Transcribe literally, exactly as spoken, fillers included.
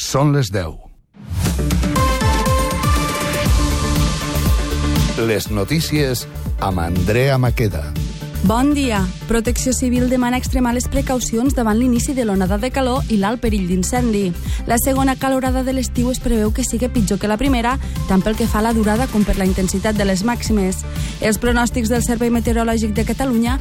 Són les deu. Les notícies amb Andrea Maqueda. Bon dia. Protecció Civil demana extremar les precaucions davant l'inici de l'onada de calor i l'alt perill d'incendi. La segona calorada de l'estiu es preveu que sigui pitjor que la primera, tant pel que fa a la durada com per la intensitat de les màximes. Els pronòstics del Servei Meteorològic de Catalunya